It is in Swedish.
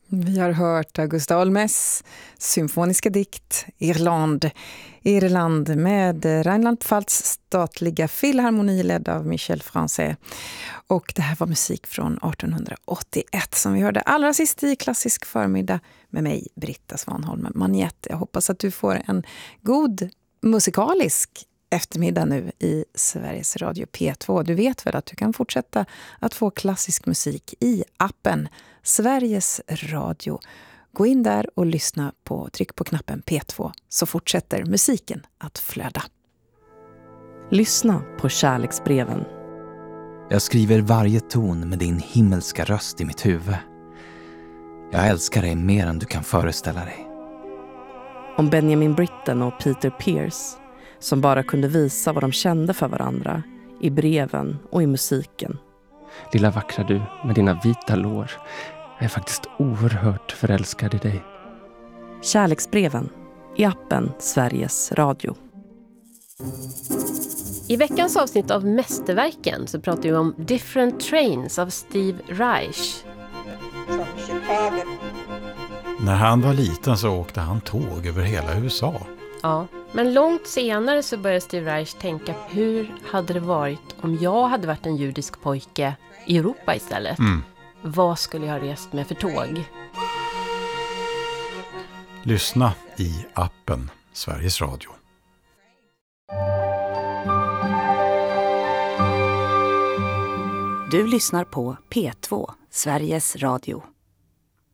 Vi har hört Augusta Olmes symfoniska dikt Irland med Rheinland-Pfalz statliga filharmoni ledd av Michel Français. Och det här var musik från 1881 som vi hörde allra sist i Klassisk förmiddag med mig, Britta Svanholm Maniette. Jag hoppas att du får en god musikalisk eftermiddag nu i Sveriges Radio P2. Du vet väl att du kan fortsätta att få klassisk musik i appen Sveriges Radio. Gå in där och lyssna tryck på knappen P2 så fortsätter musiken att flöda. Lyssna på kärleksbreven. Jag skriver varje ton med din himmelska röst i mitt huvud. Jag älskar dig mer än du kan föreställa dig. Om Benjamin Britten och Peter Pierce som bara kunde visa vad de kände för varandra i breven och i musiken. Lilla vackra du med dina vita lår. Jag är faktiskt oerhört förälskad i dig. Kärleksbreven i appen Sveriges Radio. I veckans avsnitt av Mästerverken så pratar vi om Different Trains av Steve Reich. När han var liten så åkte han tåg över hela USA. Ja, men långt senare så började Steve Reich tänka hur hade det varit om jag hade varit en judisk pojke i Europa istället? Vad skulle jag ha rest med för tåg? Lyssna i appen Sveriges Radio. Du lyssnar på P2, Sveriges Radio.